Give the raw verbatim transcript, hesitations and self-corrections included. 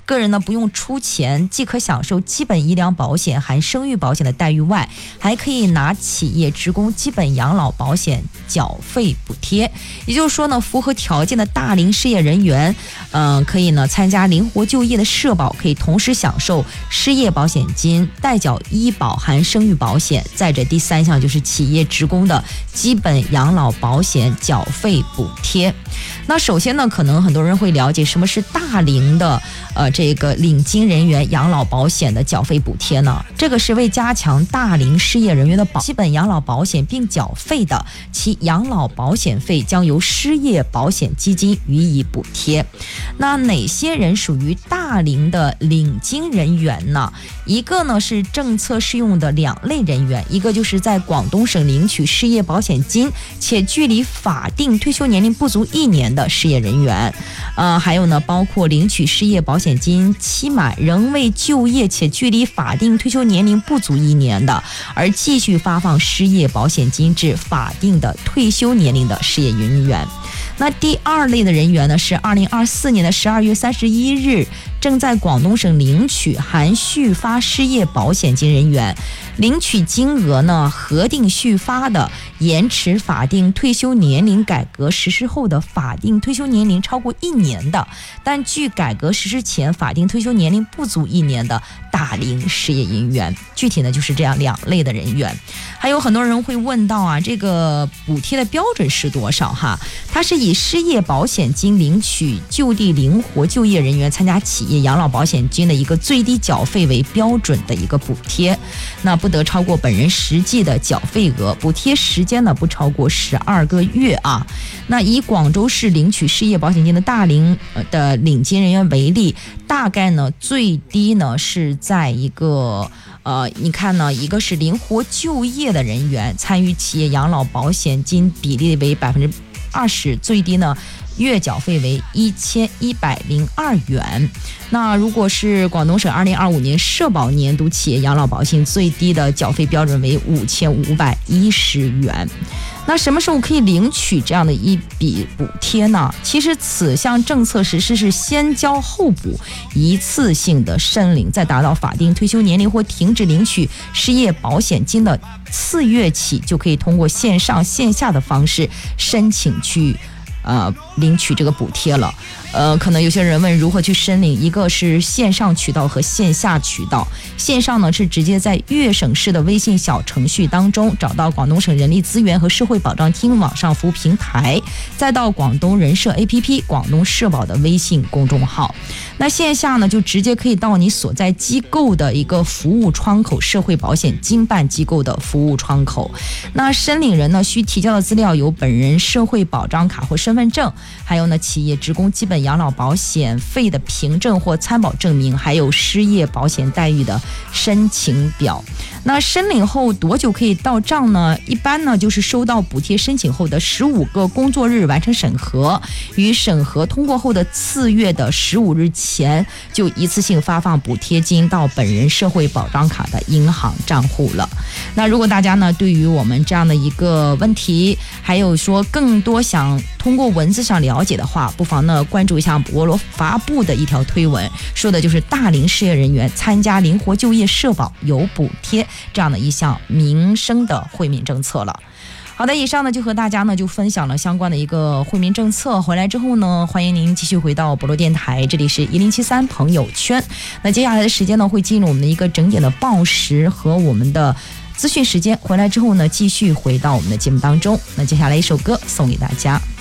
个人呢不用出钱，既可享受基本医疗保险含生育保险的待遇外，还可以拿企业职工基本养老保险缴费补贴。也就是说呢，符合条件的大龄失业人员，嗯、呃，可以呢参加灵活就业的社保，可以同时享受失业保险金、代缴医保含生育保险。再者，第三项就是企业职工的基本养老保险缴费补贴。那首先呢，可能很多人会了解什么是大龄的呃这个领金人员养老保险的缴费补贴呢？这个是为加强大龄失业人员的保基本养老保险并缴费的，其养老保险费将由失业保险基金予以补贴。那哪些人属于大龄的领金人员呢？一个呢是政策适用的两类人员，一个就是在广东省领取失业保险金且距离法定退休年龄不足一年的失业人员，呃，还有呢包括领取失业保险金期满仍未就业且距离法定退休年龄不足一年的，而继续发放失业保险金至法定的退休年龄的失业人员。那第二类的人员呢，是二零二四年的十二月三十一日正在广东省领取含续发失业保险金人员，领取金额呢核定续发的，延迟法定退休年龄改革实施后的法定退休年龄超过一年的，但距改革实施前法定退休年龄不足一年的大龄失业人员。具体呢就是这样两类的人员。还有很多人会问到啊，这个补贴的标准是多少哈？它是以失业保险金领取就地灵活就业人员参加企业养老保险金的一个最低缴费为标准的一个补贴，那不得超过本人实际的缴费额，补贴时间呢不超过十二个月啊。那以广州市领取失业保险金的大龄的领金人员为例，大概呢最低呢是在一个呃，你看呢，一个是灵活就业的人员参与企业养老保险金比例为百分之二十，最低呢月缴费为一千一百零二元。那如果是广东省二零二五年社保年度企业养老保险，最低的缴费标准为五千五百一十元。那什么时候可以领取这样的一笔补贴呢？其实此项政策实施是先交后补，一次性的申领，在达到法定退休年龄或停止领取失业保险金的次月起，就可以通过线上线下的方式申请去呃，领取这个补贴了。呃，可能有些人问如何去申领，一个是线上渠道和线下渠道。线上呢是直接在粤省市的微信小程序当中找到广东省人力资源和社会保障厅网上服务平台，再到广东人社 A P P、广东社保的微信公众号。那线下呢就直接可以到你所在机构的一个服务窗口，社会保险经办机构的服务窗口。那申领人呢需提交的资料有本人社会保障卡或身份证，还有呢企业职工基本养老保险费的凭证或参保证明，还有失业保险待遇的申请表。那申领后多久可以到账呢？一般呢就是收到补贴申请后的十五个工作日完成审核，于审核通过后的次月的十五日前就一次性发放补贴金到本人社会保障卡的银行账户了。那如果大家呢对于我们这样的一个问题，还有说更多想通过文字上了解的话，不妨呢关注一下博罗发布的一条推文，说的就是大龄失业人员参加灵活就业社保有补贴这样的一项民生的惠民政策了。好的，以上呢就和大家呢就分享了相关的一个惠民政策。回来之后呢，欢迎您继续回到博罗电台，这里是一零七三朋友圈。那接下来的时间呢，会进入我们的一个整点的报时和我们的资讯时间。回来之后呢，继续回到我们的节目当中。那接下来一首歌送给大家。